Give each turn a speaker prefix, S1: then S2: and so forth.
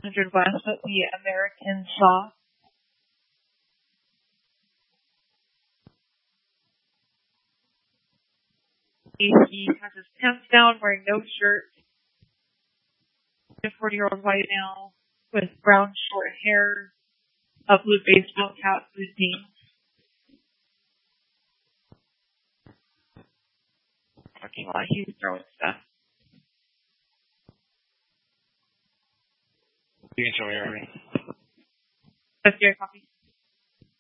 S1: 100 West at the American Saw. He has his pants down, wearing no shirt. A 40-year-old white male with brown short hair, a blue baseball cap, blue jeans. Parking lot, he's throwing stuff.
S2: You can show me everything.
S1: That's your copy.